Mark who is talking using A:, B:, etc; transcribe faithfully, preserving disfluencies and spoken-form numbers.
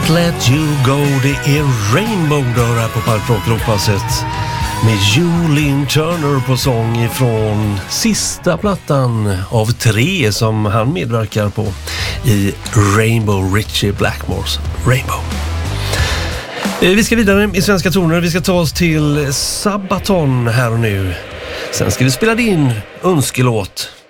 A: Let You Go, det är Rainbow då här på Palprock-Rockpasset med Julian Turner på sång ifrån sista plattan av tre som han medverkar på i Rainbow, Richie Blackmores Rainbow. Vi ska vidare i Svenska toner, vi ska ta oss till Sabaton här och nu. Sen ska vi spela din önskelåt.